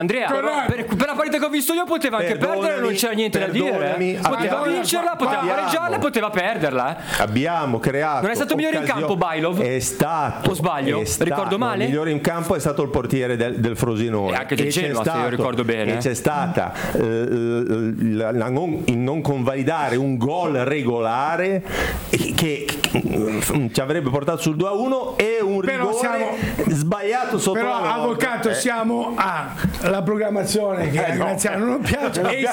Andrea, per la partita che ho visto io poteva anche perdere, non c'era niente da dire. Poteva vincerla, poteva pareggiarla, poteva perderla. Abbiamo creato. Non è stato migliore in campo Bailov? È stato. O sbaglio? Ricordo male? Il migliore in campo è stato il portiere del Frosinone. E anche del Genoa, se io ricordo bene. E c'è stata il non convalidare un gol regolare che ci avrebbe portato sul 2-1 e un rigore sbagliato sotto la norma. Però avvocato siamo alla programmazione che a Graziano non piace e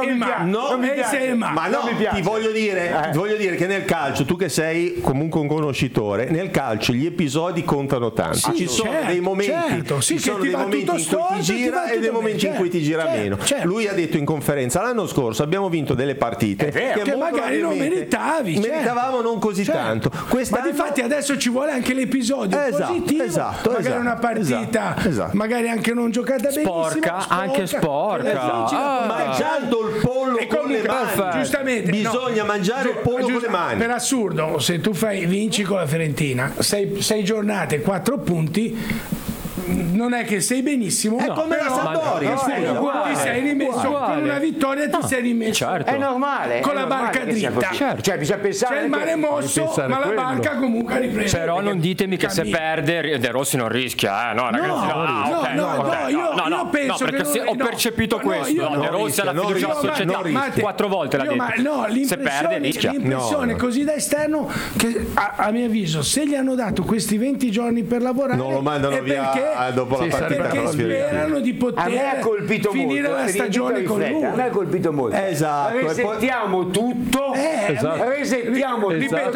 se ma no, ti voglio dire che nel calcio, tu che sei comunque un conoscitore, nel calcio gli episodi contano tanto. Ci sono dei momenti, ci sono dei momenti in cui ti gira e dei momenti in cui ti gira meno. Lui ha detto in conferenza l'anno scorso abbiamo vinto delle partite che magari non meritavi, meritavamo non così tanto. Ma difatti adesso ci vuole anche l'episodio positivo, magari una partita magari anche non giocata benissimo, anche sporca, mangiando il pollo con le mani, giustamente bisogna mangiare il pollo con le mani. Per assurdo, se tu vinci con la Fiorentina 6 giornate 4 punti, non è che sei benissimo, è come la Sampdoria, ti sei rimesso con una vittoria, ti sei rimesso, è normale, con la barca dritta, cioè bisogna pensare, c'è il mare mosso ma la barca comunque ha ripreso. Però non ditemi che se perde De Rossi non rischia, no ragazzi, io penso perché ho percepito questo, De Rossi alla fiducia della società 4 volte l'ha detto, se perde rischia. L'impressione così da esterno che a mio avviso se gli hanno dato questi 20 giorni per lavorare non lo mandano via dopo la partita, perché sperano di poter finire la stagione con lui. A me ha colpito molto. Esatto. Resettiamo tutto. Resettiamo. Ripeto,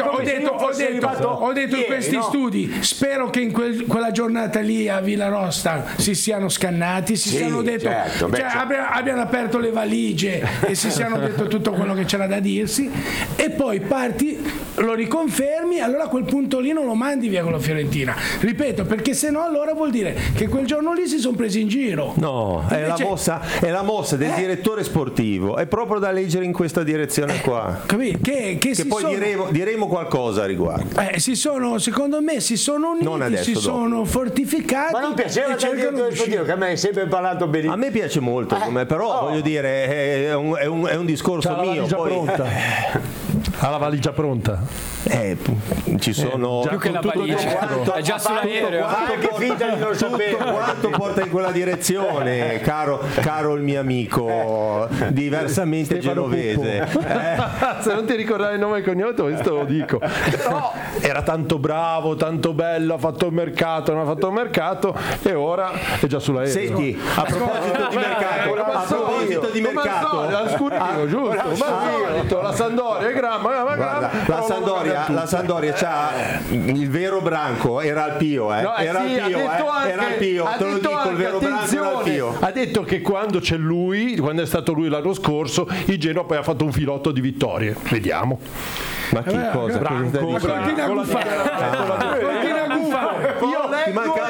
ho detto in questi studi. Spero che in quella giornata lì a Villarosta si siano scannati, si siano detto, abbiano aperto le valigie e si siano detto tutto quello che c'era da dirsi. E poi parti, lo riconfermi, allora a quel punto lì non lo mandi via con la Fiorentina. Ripeto, perché se no allora vuol dire che quel giorno lì si sono presi in giro. No, invece, è la mossa del direttore sportivo, è proprio da leggere in questa direzione qua. Che poi diremo qualcosa a riguardo. Secondo me si sono uniti, sono fortificati. Ma non piaceva il direttore sportivo, che a me hai sempre parlato benissimo. A me piace molto, però voglio dire, è un discorso mio. Ha la valigia pronta. Ci sono più che la valigia, è già sull'aereo. Quanto porta in quella direzione, caro il mio amico, diversamente genovese. Se non ti ricordavi il nome e cognome, questo lo dico. Però era tanto bravo, tanto bello, ha fatto il mercato, non ha fatto il mercato e ora è già sull'aereo. Senti, a proposito di mercato, giusto, la Sampdoria è grande. Guarda, la Sampdoria c'ha il vero branco, era al Pio, era al Pio, te lo dico, il vero branco era al Pio. Ha detto che quando c'è lui, quando è stato lui l'anno scorso, il Genoa poi ha fatto un filotto di vittorie. Vediamo. Ma che cosa? Branco. Continua a guffare. Io ti mancava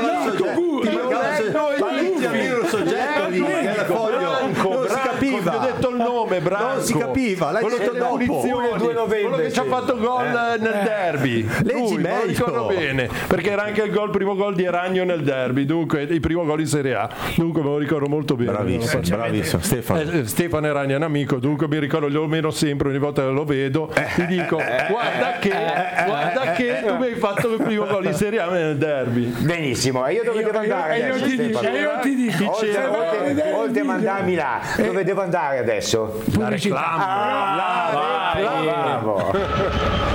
il soggetto lì, nel foglio. Non si capiva. Ho detto il nome, Branco. Non si capiva, l'hai detto dopo. Il 2 novembre. Quello che ci ha fatto gol nel derby. Leggi meglio. Me lo ricordo bene, perché era anche il primo gol di Ragno nel derby, dunque il primo gol in Serie A. Dunque me lo ricordo molto bene. Bravissimo. Stefano Ragno è un amico, dunque mi ricordo, lo meno sempre, ogni volta che lo vedo, ti dico guarda che tu mi hai fatto il primo gol in Serie A nel derby. Benissimo, io dove devo andare adesso? Io ti dico, oltre a mandarmi là, dove devo andare adesso? Pubblicità. Bravo.